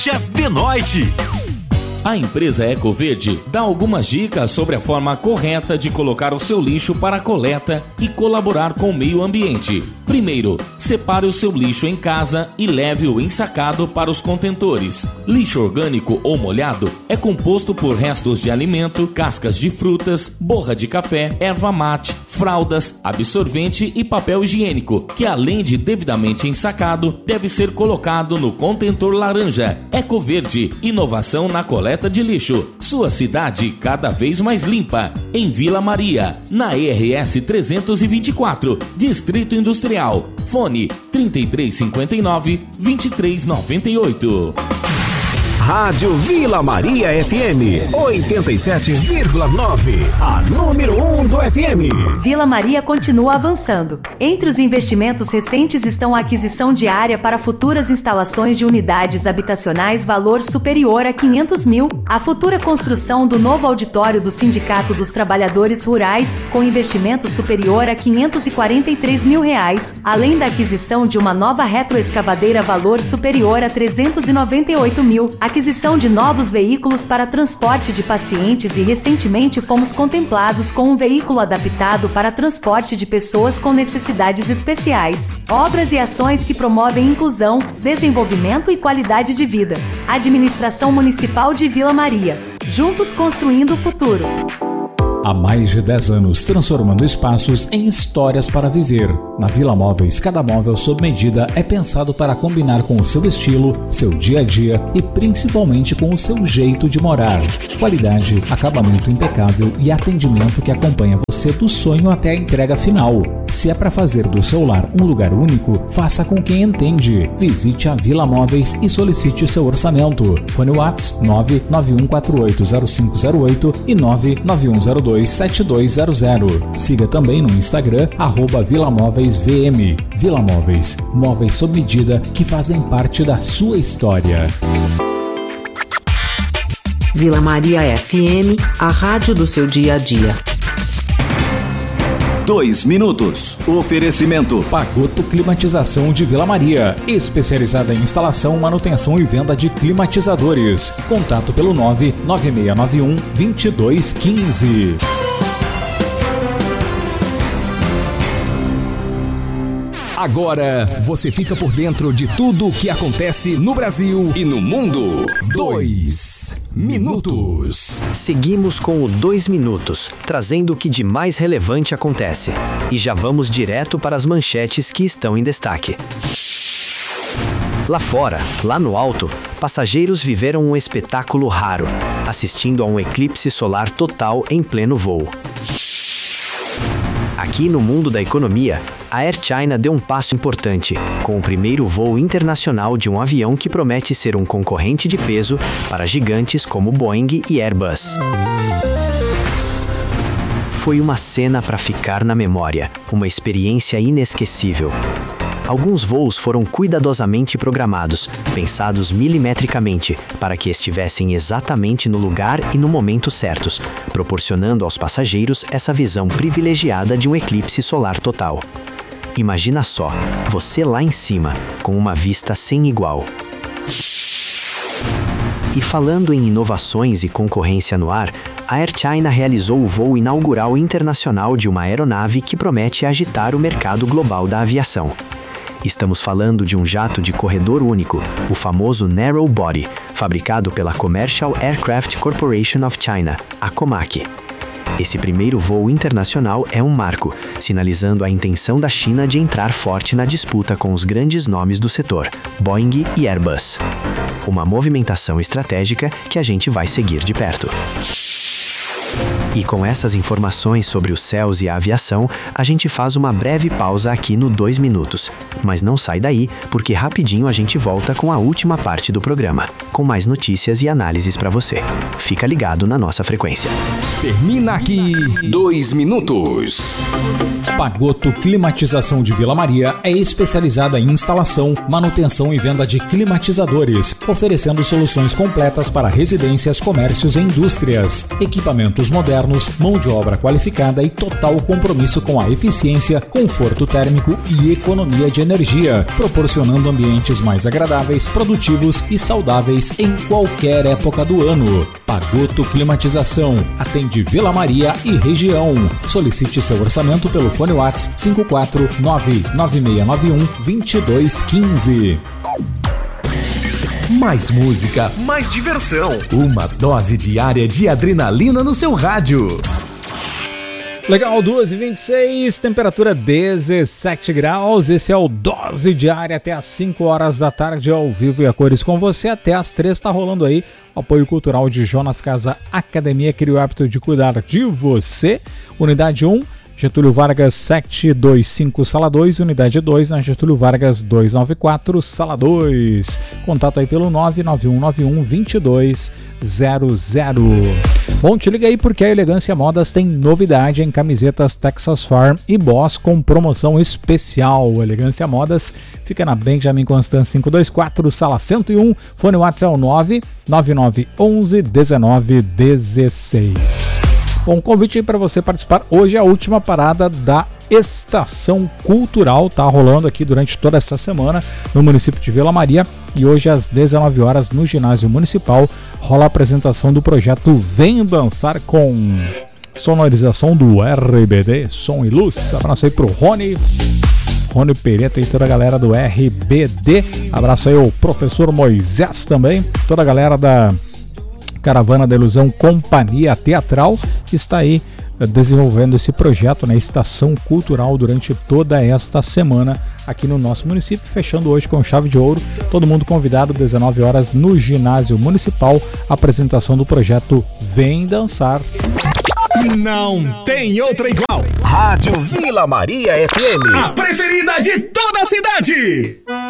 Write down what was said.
Benoit. A empresa Ecoverde dá algumas dicas sobre a forma correta de colocar o seu lixo para a coleta e colaborar com o meio ambiente. Primeiro, separe o seu lixo em casa e leve-o ensacado para os contentores. Lixo orgânico ou molhado é composto por restos de alimento, cascas de frutas, borra de café, erva mate, fraldas, absorvente e papel higiênico, que além de devidamente ensacado, deve ser colocado no contentor laranja. Ecoverde, inovação na coleta de lixo. Sua cidade cada vez mais limpa. Em Vila Maria, na ERS 324, Distrito Industrial. Fone 3359-2398. Rádio Vila Maria FM 87,9, a número 1 do FM. Vila Maria continua avançando. Entre os investimentos recentes estão a aquisição de área para futuras instalações de unidades habitacionais valor superior a 500 mil, a futura construção do novo auditório do Sindicato dos Trabalhadores Rurais com investimento superior a 543 mil reais, além da aquisição de uma nova retroescavadeira valor superior a 398 mil, aquisição de novos veículos para transporte de pacientes e recentemente fomos contemplados com um veículo adaptado para transporte de pessoas com necessidades especiais. Obras e ações que promovem inclusão, desenvolvimento e qualidade de vida. Administração Municipal de Vila Maria. Juntos construindo o futuro. Há mais de 10 anos, transformando espaços em histórias para viver. Na Vila Móveis, cada móvel sob medida é pensado para combinar com o seu estilo, seu dia a dia e principalmente com o seu jeito de morar. Qualidade, acabamento impecável e atendimento que acompanha você do sonho até a entrega final. Se é para fazer do seu lar um lugar único, faça com quem entende. Visite a Vila Móveis e solicite seu orçamento. Fone WhatsApp 991480508 e 99102 7200. Siga também no Instagram @VilaMóveisVM. Vila Móveis, móveis sob medida que fazem parte da sua história. Vila Maria FM, a rádio do seu dia a dia. 2 minutos. Oferecimento Pagoto Climatização de Vila Maria, especializada em instalação, manutenção e venda de climatizadores. Contato pelo 99691-2215. Agora você fica por dentro de tudo o que acontece no Brasil e no mundo. 2 minutos. Seguimos com o 2 minutos, trazendo o que de mais relevante acontece. E já vamos direto para as manchetes que estão em destaque. Lá fora, lá no alto, passageiros viveram um espetáculo raro, assistindo a um eclipse solar total em pleno voo. Aqui no mundo da economia, a Air China deu um passo importante, com o primeiro voo internacional de um avião que promete ser um concorrente de peso para gigantes como Boeing e Airbus. Foi uma cena para ficar na memória, uma experiência inesquecível. Alguns voos foram cuidadosamente programados, pensados milimetricamente, para que estivessem exatamente no lugar e no momento certos, proporcionando aos passageiros essa visão privilegiada de um eclipse solar total. Imagina só, você lá em cima, com uma vista sem igual. E falando em inovações e concorrência no ar, a Air China realizou o voo inaugural internacional de uma aeronave que promete agitar o mercado global da aviação. Estamos falando de um jato de corredor único, o famoso Narrow Body, fabricado pela Commercial Aircraft Corporation of China, a COMAC. Esse primeiro voo internacional é um marco, sinalizando a intenção da China de entrar forte na disputa com os grandes nomes do setor, Boeing e Airbus. Uma movimentação estratégica que a gente vai seguir de perto. E com essas informações sobre os céus e a aviação, a gente faz uma breve pausa aqui no 2 minutos. Mas não sai daí, porque rapidinho a gente volta com a última parte do programa, com mais notícias e análises para você. Fica ligado na nossa frequência. Termina aqui 2 minutos. Pagoto Climatização de Vila Maria é especializada em instalação, manutenção e venda de climatizadores, oferecendo soluções completas para residências, comércios e indústrias. Equipamentos modernos, mão de obra qualificada e total compromisso com a eficiência, conforto térmico e economia de de energia, proporcionando ambientes mais agradáveis, produtivos e saudáveis em qualquer época do ano. Pagoto Climatização, atende Vila Maria e região. Solicite seu orçamento pelo fone WhatsApp 549-9691-2215. Mais música, mais diversão. Uma dose diária de adrenalina no seu rádio. Legal, 2h26, temperatura 17 graus. Esse é o Dose Diária até às 5 horas da tarde, ao vivo e a cores com você. Até às 3 está rolando aí o apoio cultural de Jonas Casa Academia. Cria o hábito de cuidar de você. Unidade 1. Getúlio Vargas 725, Sala 2, Unidade 2, na Getúlio Vargas 294, Sala 2. Contato aí pelo 99191-2200. Bom, te liga aí porque a Elegância Modas tem novidade em camisetas Texas Farm e Boss com promoção especial. Elegância Modas fica na Benjamin Constant 524, Sala 101, fone WhatsApp 99911-1916. Bom, convite aí para você participar. Hoje é a última parada da Estação Cultural, tá rolando aqui durante toda essa semana no município de Vila Maria, e hoje às 19 horas no ginásio municipal rola a apresentação do projeto Vem Dançar, com sonorização do RBD, Som e Luz. Abraço aí pro Rony Pereto e toda a galera do RBD. Abraço aí ao professor Moisés também, toda a galera da Caravana da Ilusão Companhia Teatral, que está aí desenvolvendo esse projeto na Estação Cultural durante toda esta semana aqui no nosso município, fechando hoje com chave de ouro. Todo mundo convidado, 19 horas no ginásio municipal, apresentação do projeto Vem Dançar. Não tem outra igual. Rádio Vila Maria FM, a preferida de toda a cidade.